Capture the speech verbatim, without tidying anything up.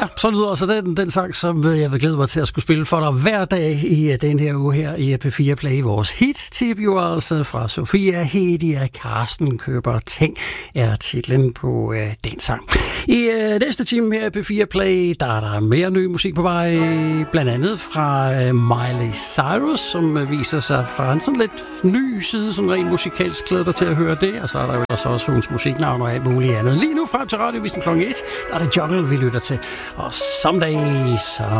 Ja, så lyder altså den, den sang, som jeg vil glæde mig til at skulle spille for dig hver dag i den her uge her i P fire Play. Vores hit-tip jo altså fra Sofia Hedia, Karsten køber ting, er titlen på øh, den sang. I øh, næste time her i P fire Play, der er der mere ny musik på vej, blandt andet fra øh, Miley Cyrus, som øh, viser sig fra en sådan lidt ny side, som rent musikalsk glæder dig til at høre det, og så er der jo også hendes musiknavn og alt muligt andet. Lige nu frem til radiovisen klokken et, der er det Jungle, vi lytter til, og someday, så